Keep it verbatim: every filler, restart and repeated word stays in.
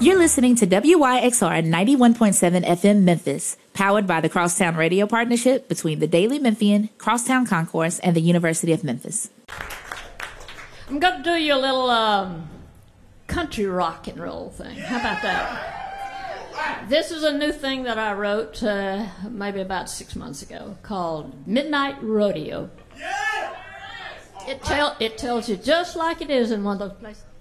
You're listening to W Y X R ninety-one point seven F M Memphis, powered by the Crosstown Radio Partnership between the Daily Memphian, Crosstown Concourse, and the University of Memphis. I'm going to do you a little um, country rock and roll thing. How about that? This is a new thing that I wrote uh, maybe about six months ago called Midnight Rodeo. It, tell, it tells you just like it is in one of those places.